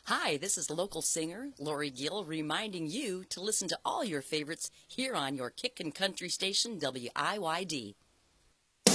Hi, this is local singer Lori Gill reminding you to listen to all your favorites here on your Kick and Country station WIYD.